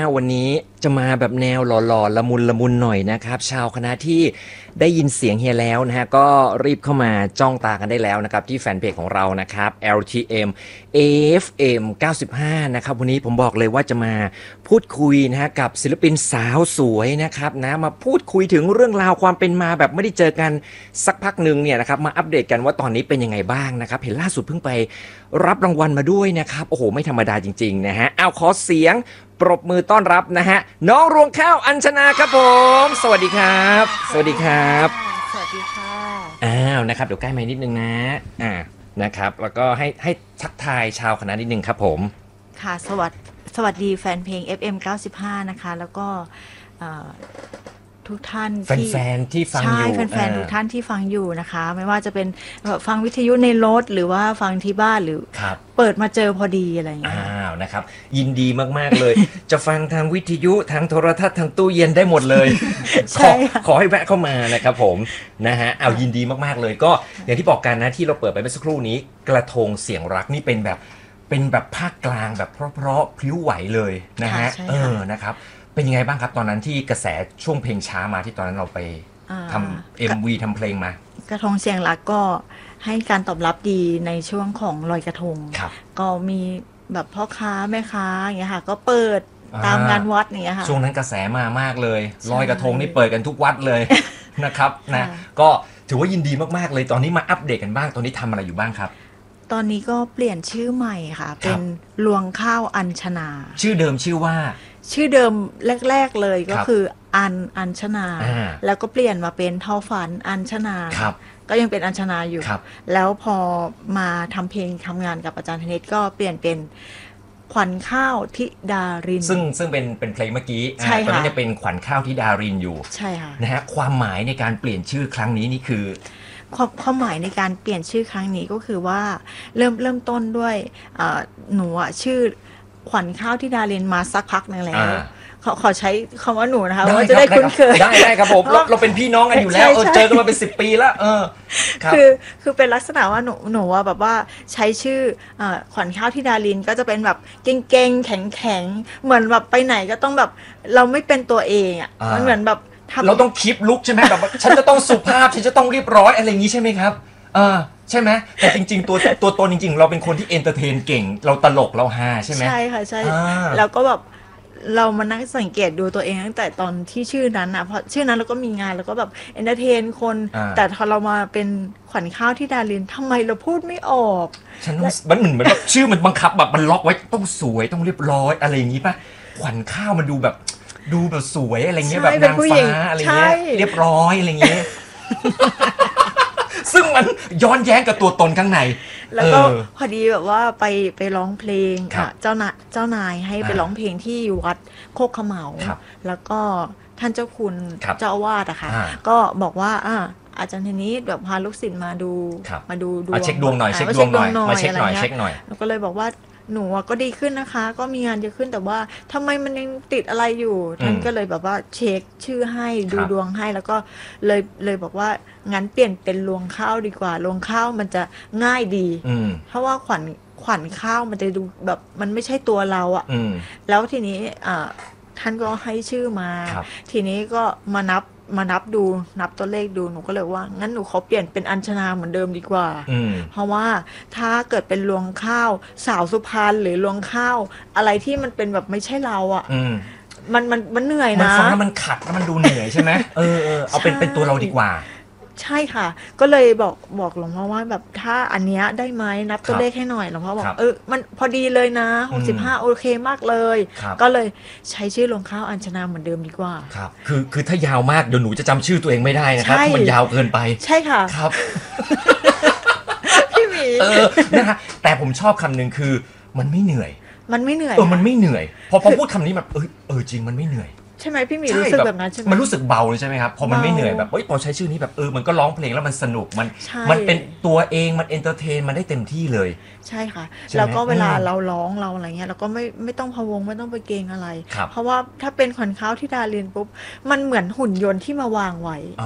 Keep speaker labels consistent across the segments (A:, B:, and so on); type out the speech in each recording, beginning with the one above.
A: วันนี้จะมาแบบแนวหล่อๆละมุนละมุนหน่อยนะครับชาวคณะที่ได้ยินเสียงเฮียแล้วนะฮะก็รีบเข้ามาจ้องตากันได้แล้วนะครับที่แฟนเพจของเรานะครับ LTM AFM 95นะครับวันนี้ผมบอกเลยว่าจะมาพูดคุยนะฮะกับศิลปินสาวสวยนะครับนะมาพูดคุยถึงเรื่องราวความเป็นมาแบบไม่ได้เจอกันสักพักหนึ่งเนี่ยนะครับมาอัปเดตกันว่าตอนนี้เป็นยังไงบ้างนะครับเห็นล่าสุดเพิ่งไปรับรางวัลมาด้วยนะครับโอ้โหไม่ธรรมดาจริงๆนะฮะเอาขอเสียงปรบมือต้อนรับนะฮะน้องรวงข้าวอัญชนาครับผมสวัสดีครับสวัสดีครับ
B: สวัสดีค่ะ
A: นะครับเดี๋ยวใกล้ไมค์นิดนึงนะนะครับแล้วก็ให้ทักทายชาวคณะนิดนึงครับผม
B: ค่ะสวัสดีแฟนเพลง FM 95นะคะแล้วก็ทุกท่าน
A: แฟนๆที่ฟังอยู่
B: ใช่แฟนๆทุกท่านที่ฟังอยู่นะคะไม่ว่าจะเป็นฟังวิทยุในรถหรือว่าฟังที่บ้านหรือเปิดมาเจอพอดีอะไรอย่างเงี้ย
A: นะครับยินดีมากๆเลยจะฟังทางวิทยุทางโทรทัศน์ทางตู้เย็นได้หมดเลยขอให้แวะเข้ามานะครับผมนะฮะเอายินดีมากๆเลยก็อย่างที่บอกกันนะที่เราเปิดไปเมื่อสักครู่นี้กระทงเสียงรักนี่เป็นแบบภาคกลางแบบเพราะพลิ้วไหวเลยนะฮะนะครับเป็นยังไงบ้างครับตอนนั้นที่กระแสช่วงเพลงช้ามาที่ตอนนั้นเราไปทำ MV ทำเพลงมาก
B: ระทงเสียงรักก็ให้การตอบรับดีในช่วงของลอยกระทงก็มีแบบพ่อค้าแม่ค้าอย่างเงี้ยค่ะก็เปิดตามงานวัดอย่างเงี้ยค่ะ
A: ช่วงนั้นกระแสมามากเลยลอยกระทงนี่เปิดกันทุกวัดเลยนะครับนะก็ถือว่ายินดีมากๆเลยตอนนี้มาอัปเดตกันบ้างตอนนี้ทำอะไรอยู่บ้างครับ
B: ตอนนี้ก็เปลี่ยนชื่อใหม่ค่ะเป็นรวงข้าวอัญชนา
A: ชื่อเดิมชื่อว่า
B: ชื่อเดิมแรกๆเลยก็คืออัญชนาแล้วก็เปลี่ยนมาเป็นทอฝันอัญชนาก็ยังเป็นอัญชนาอยู่แล้วพอมาทำเพลงทำงานกับอาจารย์ธเนศก็เปลี่ยนเป็นขวัญข้าวธิดาริน
A: ซึ่งเป็นเพลงเมื่อกี้ตอนนี้จะเป็นขวัญข้าวธิดารินอยู่
B: ใช่ค่ะ
A: นะฮะความหมายในการเปลี่ยนชื่อครั้งนี้นี่คือ
B: ความหมายในการเปลี่ยนชื่อครั้งนี้ก็คือว่าเริ่มต้นด้วยหนูชื่อขวัญข้าวที่ดารินมาสักพักนึงแล้วขอใช้คำว่าหนูนะคะว่าจะได้คุ้นเคย
A: ได้ครับผมเราเป็นพี่น้องกันอยู่แล้วเจอกันมาเป็น10 ปีแล้ว
B: คือเป็นลักษณะว่าหนูว่าแบบว่าใช้ชื่อขวัญข้าวที่ดารินก็จะเป็นแบบเก่งๆแข็งๆเหมือนแบบไปไหนก็ต้องแบบเราไม่เป็นตัวเองอ่ะมันเหมือนแบบ
A: เราต้องคีปลุกใช่ไหมแบบฉันจะต้องสุภาพฉันจะต้องเรียบร้อยอะไรอย่างนี้ใช่ไหมครับใช่ไหมแต่จริงๆตัวตนจริงๆเราเป็นคนที่เอนเตอร์เทนเก่งเราตลกเราฮาใช่ไหม
B: ใช่ค่ะใช่แล้วก็แบบเรามานั่งสังเกตดูตัวเองตั้งแต่ตอนที่ชื่อนั้นนะเพราะชื่อนั้นเราก็มีงานแล้วก็แบบเอนเตอร์เทนคนแต่พอเรามาเป็นขวัญข้าวที่ดารินทำไมเราพูดไม่ออก
A: ฉันมันเหมือนแบบชื่อมันบังคับแบบมันล็อกไว้ต้องสวยต้องเรียบร้อยอะไรอย่างนี้ป่ะขวัญข้าวมันดูแบบสวยอะไรเงี้ยแบบนางฟ้าอะไรเงี้ยเรียบร้อยอะไรเงี้ยซึ่งมันย้อนแย้งกับตัวตนข้างใน
B: แล้วก็พอดีแบบว่าไปร้องเพลงเจ้านายให้ไปร้องเพลงที่วัดโคกเขมาแล้วก็ท่านเจ้าคุณเจ้าอาวาสอะค่ะก็บอกว่าอาจารย์ธนิตแบบพาลูกศิษย์มาดูดวง
A: เช็คดวงหน่อยมาเช็คหน่อย
B: แล้วก็เลยบอกว่าหนูก็ดีขึ้นนะคะก็มีงานเยอะขึ้นแต่ว่าทำไมมันยังติดอะไรอยู่ท่านก็เลยแบบว่าเช็คชื่อให้ดูดวงให้แล้วก็เลยบอกว่างั้นเปลี่ยนเป็นรวงข้าวดีกว่ารวงข้าวมันจะง่ายดีเพราะว่าขวัญข้าวมันจะดูแบบมันไม่ใช่ตัวเราอะแล้วทีนี้ท่านก็ให้ชื่อมาทีนี้ก็มานับดูนับตัวเลขดูหนูก็เลยว่างั้นหนูขอเปลี่ยนเป็นอัญชนาเหมือนเดิมดีกว่าเพราะว่าถ้าเกิดเป็นรวงข้าวสาวสุพรรณหรือรวงข้าวอะไรที่มันเป็นแบบไม่ใช่เราอ่ะมันเหนื่อยนะ
A: มันฟังแล้วมันขัดแล้วมันดูเหนื่อยใช่ไหมเอาเป็นตัวเราดีกว่า
B: ใช่ค่ะก็เลยบอกหลวงพ่อว่าแบบถ้าอันเนี้ยได้ไหมนับตัวเลขให้หน่อยหลวงพ่อบอกมันพอดีเลยนะ65โอเคมากเลยก็เลยใช้ชื่อรวงข้าวอัญชนาเหมือนเดิมดีกว่า
A: ครับคือถ้ายาวมากเดี๋ยวหนูจะจำชื่อตัวเองไม่ได้นะครับมันยาวเกินไป
B: ใช่ค่ะ
A: ครับ
B: พี่หมี
A: นะฮะแต่ผมชอบคำหนึ่งคือมันไม่เหนื่อย
B: มันไม่เหนื่อย
A: พอพูดคำนี้แบบจริงมันไม่เหนื่อย
B: ใช่ไหมพี่หมีรู้สึกแบบนั้นใช่ไหม
A: มันรู้สึกเบาเลยใช่ไหมครับพอมันไม่เหนื่อยแบบพอใช้ชื่อนี้แบบมันก็ร้องเพลงแล้วมันสนุกมันเป็นตัวเองมันเอนเตอร์เทนมันได้เต็มที่เลย
B: ใช่ค่ะแล้วก็เวลาเราร้องเราอะไรเงี้ยเราก็ไม่ต้องพะวงไม่ต้องไปเกรงอะไรเพราะว่าถ้าเป็นขวัญข้าวที่ดารินปุ๊บมันเหมือนหุ่นยนต์ที่มาวางไว้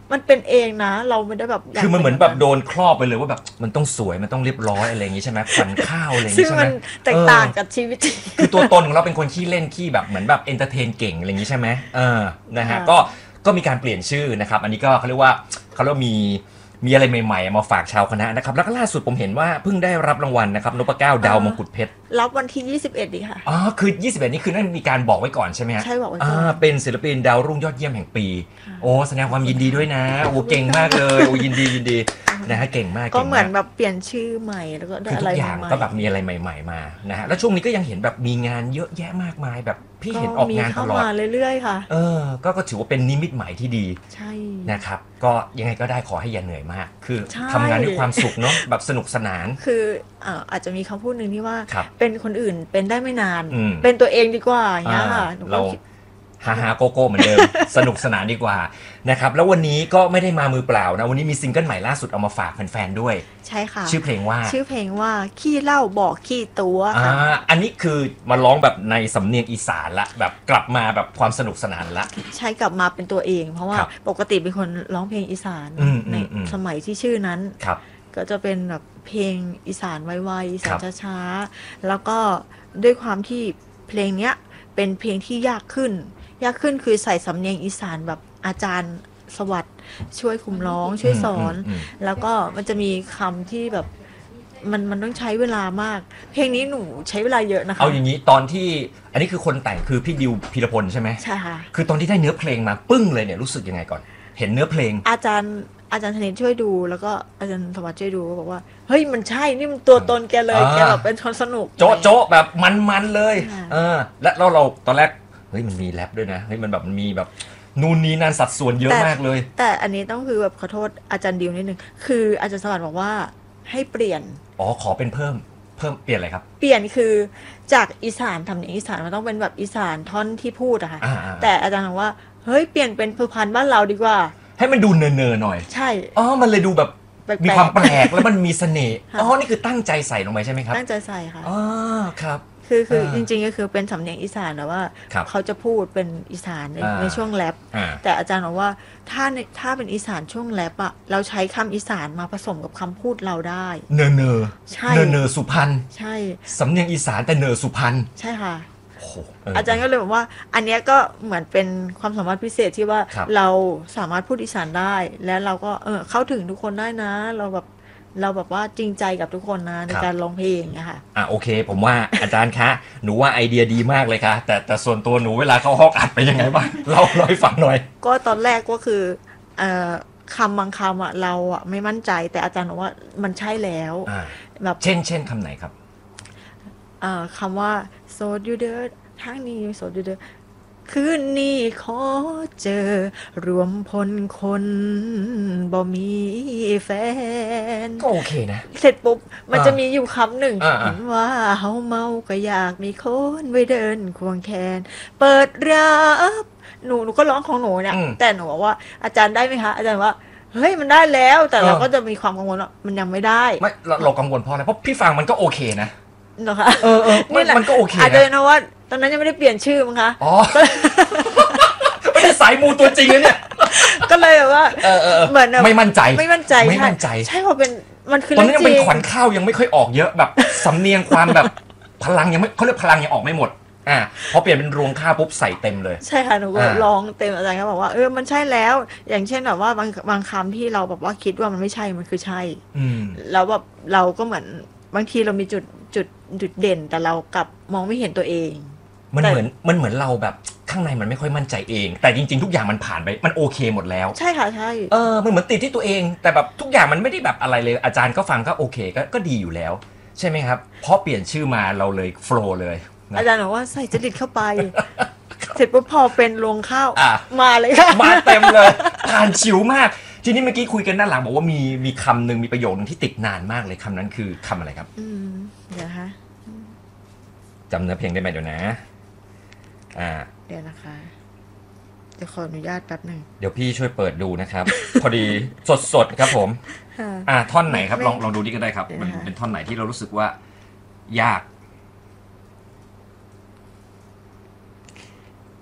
B: มันเป็นเองนะ เราไม่ได้แบบยาก
A: คือมันเหมือนแบบ
B: ป็
A: โดนครอบไปเลยว่าแบบมันต้องสวยมันต้องเรียบร้อยอะไรอย่างงี้ใช่ไหมควันข้าวอะไรอย่าง
B: ซึ่ง
A: งี้ใช่ไหม
B: มันแตกต่างกับชีวิตจริง
A: คือตัวตนของเราเป็นคนขี้เล่นขี้แบบเหมือนแบบเอนเตอร์เทนเก่งอะไรอย่างงี้ใช่ไหมนะฮะ
B: ค่ะ
A: ก็มีการเปลี่ยนชื่อนะครับอันนี้ก็เขาเรียกว่ามีอะไรใหม่ๆมาฝากชาวคณะนะครับแล้วก็ล่าสุดผมเห็นว่าเพิ่งได้รับรางวัลนะครับนพเก้าดาวมงกุฎเพชร
B: รับวันที่ 21ดีค่ะ
A: อ๋อคือ21นี่คือนั่นมีการบอกไว้ก่อนใช่ไหมฮะ
B: ใช่บอกไว้ก่อน
A: เป็นศิลปินดาวรุ่งยอดเยี่ยมแห่งปี
B: ค่ะ
A: โอ้แสดงความยินดีด้วยนะโอ้เก่งมากเลยโอ้ยินดีนะฮะเก่งมาก
B: ก็
A: ก่งาก
B: เหมือนแบบเปลี่ยนชื่อใหม่แล้วก็ได้
A: คือ
B: อะ
A: ทุ
B: ไร
A: กอย่าง
B: ใหม่
A: ก็แบบมีอะไรใหม่ๆมานะฮะแล้วช่วงนี้ก็ยังเห็นแบบมีงานเยอะแยะมากมายแบบพี่เห็นออกงานต
B: เข้า
A: ลอด
B: มาเรื่อยๆค่ะ
A: ก็ถือว่าเป็นนิมิตหมายที่ดี
B: ใช่
A: นะครับก็ยังไงก็ได้ขอให้อย่าเหนื่อยมาก คือ
B: ใช่
A: ทำงานด้วยความสุขเนาะแบบสนุกสนาน
B: คืออาจจะมีคำพูดหนึ่งที่ว่า
A: ครับ
B: เป็นคนอื่นเป็นได้ไม่นาน
A: อืม
B: เป็นตัวเองดีกว่าอย่างเงี้ยค่ะหนูก็
A: เรา
B: คิด
A: ฮาโกโก้เหมือนเดิม สนุกสนานดีกว่านะครับแล้ววันนี้ก็ไม่ได้มามือเปล่านะวันนี้มีซิงเกิลใหม่ล่าสุดเอามาฝากแฟนๆด้วย
B: ใช่ค่ะ
A: ชื่อเพลงว่า
B: ชื่อเพลงว่าขี้เหล้าบอกขี้ตัวค่ะ
A: อันนี้คือมาร้องแบบในสำเนียงอีสานละแบบกลับมาแบบความสนุกสนานละ
B: ใช้กลับมาเป็นตัวเอง เพราะว่า
A: ครับ
B: ปกติเป็นคนร้องเพลงอีสาน ใน
A: อืม
B: สมัยที่ชื่อนั้น
A: ครับ
B: ก็จะเป็นแบบเพลงอีสานไวๆอีสา
A: ครั
B: น
A: บ
B: ช้าๆแล้วก็ด้วยความที่เพลงเนี้ยเป็นเพลงที่ยากขึ้นคือใส่สำเนียงอีสานแบบอาจารย์สวัสดิ์ช่วยคุมร้องช่วยสอน
A: ม
B: แล้วก็มันจะมีคำที่แบบมันต้องใช้เวลามาก เพลงนี้หนูใช้เวลาเยอะนะคะ
A: เอาอย่างนี้ตอนที่อันนี้คือคนแต่งคือพี่ดิวพีรพลใช่ไหม
B: ใช่ค่ะ
A: คือตอนที่ได้เนื้อเพลงมาปึ้งเลยเนี่ยรู้สึกยังไงก่อน เห็นเนื้อเพลง
B: อาจารย์ธเนศช่วยดูแล้วก็อาจารย์สวัสดิ์ช่วยดูก็บอกว่าเฮ้ยมันใช่นี่มันตัวตนแกเลย
A: อ่า
B: แกแบบเป็นคนสนุก
A: โจ๊ะโจ๊ะแบบมันๆเลย
B: ค่ะ
A: และเราตอนแรกเฮ้ยมันมีแรปด้วยนะเฮ้ยมันแบบมันมีแบบนู่นนี่นั่นสัดส่วนเยอะมากเลย
B: แต่อันนี้ต้องคือแบบขอโทษอาจารย์ดิวนิดนึงคืออาจารย์สวัสดิ์บอกว่าให้เปลี่ยน
A: อ๋อขอเป็นเพิ่มเปลี่ยนอะไรครับ
B: เปลี่ยนคือจากอีสานทำเนียงอีสานมันต้องเป็นแบบอีสานท่อนที่พูดอะค่ะ
A: อ่า
B: แต่อาจารย์บอกว่าเฮ้ยเปลี่ยนเป็นสุพรรณบ้านเราดีกว่า
A: ให้มันดูเนอๆหน่อย
B: ใช่
A: อ๋อมันเลยดูแบบ
B: แปลกๆ
A: มีความแปลกแล้วมันมีเสน่ห์
B: ค่ะ
A: อ๋อนี่คือตั้งใจใส่ลงไปใช่ไหมครับ
B: ตั้งใจใส่ค่ะ
A: อ๋อครับ
B: คือจริงๆก็คือเป็นสำเนียงอีสานแต่ว่า
A: ครับ
B: เขาจะพูดเป็นอีสานในช่วงแรป
A: อ่า
B: แต่อาจารย์บอกว่าถ้าเป็นอีสานช่วงแรปอะเราใช้คำอีสานมาผสมกับคำพูดเราได้
A: เนอ
B: ใช่
A: เนอสุพรรณ
B: ใช่
A: สำเนียงอีสานแต่เนอสุพรรณ
B: ใช่ค่ะ
A: โอ้โห
B: อาจารย์ก็เลยบอกว่า อันเนี้ยก็เหมือนเป็นความสามารถพิเศษที่ว่า
A: ครับ
B: เราสามารถพูดอีสานได้ และเราก็เข้าถึงทุกคนได้นะ เราแบบว่าจริงใจกับทุกคนนะในการร้องเพลงอะค่ะ
A: โอเค ผมว่า อาจารย์คะ หนูว่าไอเดียดีมากเลยค่ะแต่ส่วนตัวหนูเวลาเข้าห้องอัดเป็นยังไงบ้างเล่าให้ฟังหน่อย
B: ก็ตอนแรกก็คือคำบางคำอะเราอะไม่มั่นใจ แต่อาจารย์บอกว่ามันใช่แล้ว แบบ
A: เช่นคำไหนครับ
B: คำว่าโสดอยู่เด้อทางนี้โสดอยู่เด้อคืนนี้ขอเจอ รวมพลคนบ่มีแฟน
A: ก็โอเคนะ
B: เสร็จปุ๊บ มัน
A: อ่า
B: จะมีอยู่คำหนึ่ง
A: อ่า
B: เห็นว่าเฮาเมาก็อยากมีคนไว้เดินควงแขน เปิดรับหนูก็ร้องของหนูเนี่ย แต่หนูบอกว่าอาจารย์ได้ไหมคะ อาจารย์ว่า เฮ้ยมันได้แล้ว แต่เราก็จะมีความกังวลว่ามันยังไม่ได้
A: ไม่เรากังวลเพราะอะไรเพราะพี่ฟังมันก็โอเคนะ
B: เหรอคะ
A: นี่มันก็โอเค
B: อาจจะ
A: นะ
B: เป็นเพราะว่าตอนนั้นยังไม่ได้เปลี่ยนชื่อมั้งคะ
A: อ๋อ ไม่ได้สายมูตัวจริงเลยเนี่ย
B: ก็เลยแบบว่าเหมือนแบบ
A: ไม่มั่นใจ
B: ไม่มั่นใจ
A: ไม่มั่นใจ
B: ใช่เพราะเป็นมันคือ
A: ตอนนั้นยัง
B: เรื่
A: เป็
B: อน งจริง
A: ขวัญข้าวยังไม่ค่อยออกเยอะแบบสำเนียงความแบบพลังยังไม่เขาเรียกพลังยังออกไม่หมดพอเปลี่ยนเป็นรวงข้าวปุ๊บใส่เต็มเลย
B: ใช่ค่ะหนูก็
A: อ่า
B: ลองเต็มอาจารย์ก็บอกว่ามันใช่แล้ว อย่างเช่นแบบว่าบางคำที่เราแบบว่าคิดว่ามันไม่ใช่มันคือใช่ แล้วแบบเราก็เหมือนบางทีเรามีจุดเด่น แต่เรากลับมองไม่เห็นตัวเอง
A: มันเหมือนเราแบบข้างในมันไม่ค่อยมั่นใจเอง แต่จริงๆทุกอย่างมันผ่านไปมันโอเคหมดแล้ว
B: ใช่ค่ะใช่
A: มันเหมือนติดที่ตัวเอง แต่แบบทุกอย่างมันไม่ได้แบบอะไรเลย อาจารย์ก็ฟังก็โอเคก็ดีอยู่แล้ว ใช่ไหมครับเพราะเปลี่ยนชื่อมาเราเลยโฟลว์เลยนะ
B: อาจารย์บอกว่าใส่จริตเข้าไป เสร็จปุ๊บพอเป็นรวงข้าว
A: อ่ะ
B: มาเลยค่ะ
A: มาเต็มเลย ผ่านชิวมาก ทีนี้เมื่อกี้คุยกันด้านหลังบอกว่ามีคำหนึ่งมีประโยคนึงที่ติดนานมากเลยคำนั้นคือคำอะไรครับ
B: เดี๋ยวนะคะ
A: จำเนื้อเพลงได้ไหมเดี๋ยวนะ
B: เดี๋ยวนะคะจะขออนุญาตแป๊บหนึ่ง
A: เดี๋ยวพี่ช่วยเปิดดูนะครับ พอดีสดๆครับผม
B: ค่ะ
A: ท่อนไหนครับ
B: ไม่
A: ลองดูนี่ก็ได้ครับ มัน
B: ค่ะ
A: เป็นท่อนไหนที่เรารู้สึกว่ายาก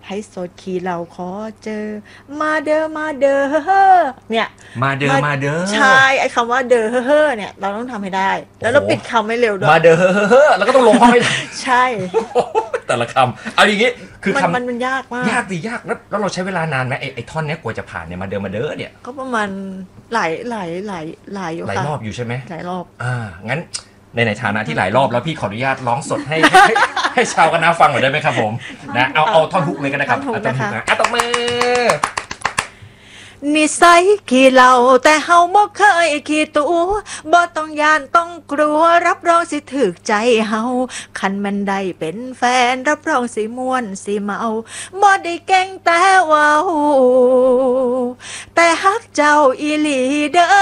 B: ให้โสดขี่เราขอเจอมาเด้อมาเด้อเนี่ย
A: มาเด้อมาเด้อ
B: ใช่ไอ้คำว่าเด้อเนี่ยเราต้องทำให้ได้ แล้วเรา
A: โอ้โห
B: ปิดคำไม่เร็วด้วย
A: มาเด้อแล้วก็ต้องลงห้องให้ได้
B: ใช่
A: แต่ละคำเอาอย่างงี้คือ
B: มัน
A: คำ
B: มันยากมาก
A: ยากดิยากแล้วเราใช้เวลานานไหมไอ้ท่อนเนี้ยกว่าจะผ่านเนี่ยมาเด้อเนี่ย
B: ก็ประมาณหลายอยู่
A: หลาย
B: ค่ะ
A: รอบอยู่ใช่ไหม
B: หลายรอบ
A: งั้นในฐานะที่หลายรอบแล้วพี่ขออนุญาตร้องสดให้ชาวคณะฟังหน่อยได้ไหมครับผมนะเอาท่อนฮุกเลยก็ได้ครับ
B: ท่อนฮุก
A: ท่อนฮุก
B: นะคะ
A: นะตบมือ
B: นิสัยขี้เหล่าแต่เฮาบ่เคยขี้ตัวบ่ต้องย่านต้องกลัวรับรองสิถึกใจเฮาคันมันได้เป็นแฟนรับรองสิม่วนสิเมาบ่ได้เก่งแต่เว้าแต่ฮักเจ้าอีหลีเด้อ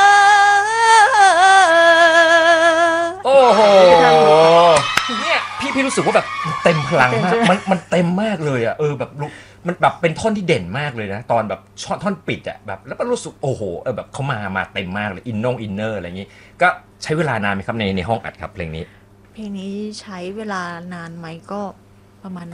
A: โอ้โหเนี่ยพี่รู้สึกว่าแบบเต็มพลังมากมันเต็มมากเลยอ่ะแบบมันแบบเป็นท่อนที่เด่นมากเลยนะตอนแบบท่อนปิดอ่ะแบบแล้วก็รู้สึกโอ้โหแบบเขามาเต็มมากเลยอินเนอร์อะไรอย่างงี้ก็ใช้เวลานานไหมครับในห้องอัดครับเพลงนี้
B: เพลงนี้ใช้เวลานานไหมก็ประมาณ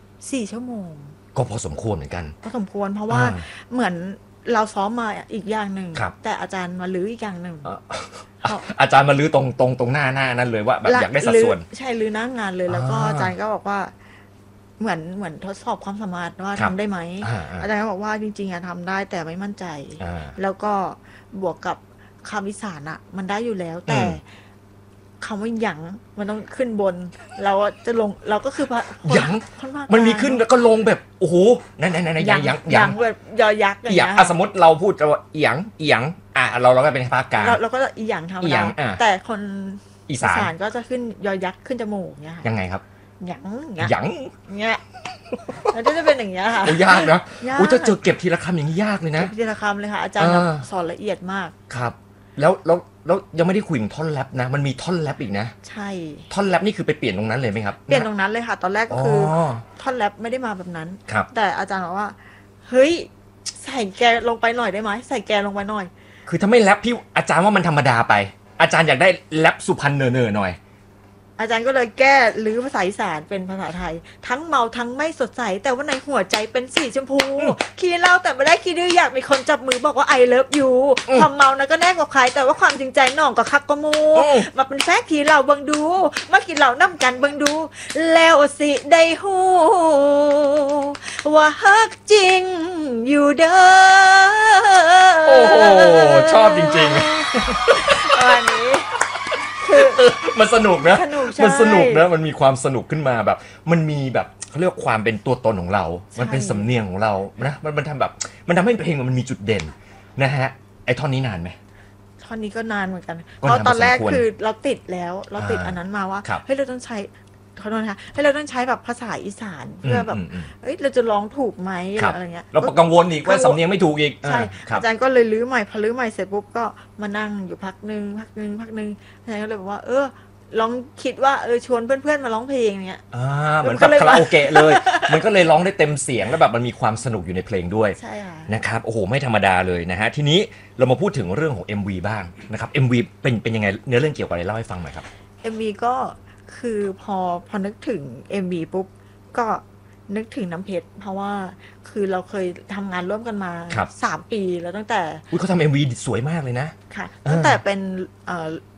B: 4 ชั่วโมง
A: ก็พอสมควรเหมือนกัน
B: พอสมควรเพราะว่าเหมือนเราซ้อมมาอีกอย่างหนึ่ง
A: ครับ
B: แต่อาจารย์มาลื้ออีกอย่างหนึ่ง
A: อาจารย์มาลื้อตรงหน้านั้นเลยว่าแบบอยากได้สัดส่วน
B: ใช่ลื้อหน้างานเลยแล้วก็อาจารย์ก็บอกว่าเหมือนทดสอบความสามารถว่า
A: ครั
B: ทำ
A: บ
B: ได้ไหม
A: อ่า
B: อาจารย์ก็บอกว่าจริงๆอะทำได้แต่ไม่มั่นใจ
A: อ่า
B: แล้วก็บวกกับคำอีสานอะมันได้อยู่แล้ว แต่คำว่าหยังมันต้องขึ้นบน เราจะลงเราก็คือพระ
A: หยัง
B: คนภาค
A: มันมีขึ้นแล้วก็ลงแบบโอ้โหไหน
B: หยั
A: ยัง
B: แบบยอยักษ์อย่าง
A: อีหยัง
B: เงี้ย
A: สมมติเราพูดว่าอีหยังเราก็เป็นภาคกลาง
B: เราก็อีหยังธรรม
A: อีหยั
B: ดาง แต่คน
A: อีสาน
B: ก็จะขึ้นยอยักษ์ขึ้นจมูกเงี้ยค่ะ
A: ยังไงครับ
B: หยังเงี้ย
A: หยัง
B: เงี้ยแล้วก็จะเป็นอย่างเงี้ยค่ะ
A: โอ้ยากนะ
B: ยาก
A: โอ้จะเจอเก็บทีละคำอย่างนี้ยากเลยนะ
B: ทีละคำเลยค่ะอาจารย์แบบสอนละเอียดมาก
A: ครับ แล้วยังไม่ได้คุยถึงท่อนแรปนะมันมีท่อนแรปอีกนะ
B: ใช่
A: ท่อนแรปนี่คือไปเปลี่ยนตรงนั้นเลยไหมครับ
B: เปลี่ยนตรงนั้นเลยค่ะ ตอนแรกก็คือท่อนแรปไม่ได้มาแบบนั้น
A: ครับ
B: แต่อาจารย์บอกว่าเฮ้ยใส่แกลงไปหน่อยได้ไหมใส่แกลงไปหน่อย
A: คือถ้าไม่แรปพี่อาจารย์ว่ามันธรรมดาไป อาจารย์อยากได้แรปสุพรรณเนอหน่อย
B: อาจารย์ก็เลยแก้หรือภาษาอีสานเป็นภาษาไทย ทั้งเมาทั้งไม่สดใส แต่ว่าในหัวใจเป็นสีชมพูขี้เหล้าแต่ไม่ได้ขี้ดื้ออยากมีคนจับมือบอกว่า I love you ความเมานะก็แน่กว่าใคร แต่ว่าความจริงใจน้องก็คักก็มูมาเป็นแฟกขี้เหล้าเบิ่งดูมากินเหล้าน้ำกันเบิ่งดู แล้วสิได้ฮู้ว่าฮักจริงอยู่เด้อ
A: โอ้โหชอบจริง
B: อันนี้
A: ๆ มันสนุกนะ
B: สนุกใช่
A: มันสนุกนะมันมีความสนุกขึ้นมาแบบ มันมีแบบเขาเรียกความเป็นตัวตนของเรา มันเป็นสำเนียงของเรานะมันทำแบบมันทำให้เพลงมันมีจุดเด่นนะฮะไอ้ท่อนนี้นานไหม
B: ท่อนนี้ก็นานเหมือนกัน
A: ก็
B: เพ
A: นาน
B: ราะตอนแรก
A: พอสมควร
B: คือเราติดแล้วเราติด
A: อ่า
B: อันนั้นมาว่า
A: ครับ
B: เฮ้ยเราต้องใช้ขอโทษนะคะเฮ้ยเราต้องใช้แบบภาษาอีสานเพื่อแบบ
A: อืม
B: เฮ้ยเราจะร้องถูกไหม
A: ครับ
B: อะไรเงี้ย
A: เรากังวลอีกว่าสำเนียงไม่ถูกอีก
B: ใช่
A: ครับ
B: อาจารย์ก็เลยรื้อใหม่พอรื้อใหม่เสร็จปุ๊บก็มานั่งอยู่พักหนึ่งอาจารย์ก็เลยบอกว่าลองคิดว่าชวนเพื่อนๆมาร้องเพลงเนี้ย
A: เหมือนกับคาราโอเกะเลย มันก็เลยร้องได้เต็มเสียงแล้วแบบมันมีความสนุกอยู่ในเพลงด้วย
B: ใช่ค่ะ
A: นะครับโอ้โหไม่ธรรมดาเลยนะฮะทีนี้เรามาพูดถึงเรื่องของ MV บ้างนะครับ MV เป็นยังไงเนื้อเรื่องเกี่ยวกับอะไรเล่าให้ฟังหน่อยครับ
B: MV ก็คือพอนึกถึง MV ปุ๊บก็นึกถึงน้ำเพชรเพราะว่าคือเราเคยทำงานร่วมกันมา
A: ครับ
B: 3 ปีแล้วตั้งแต่
A: อุ๊ยเขาทำ MV สวยมากเลยนะ
B: ค่ะตั้งแต่เป็น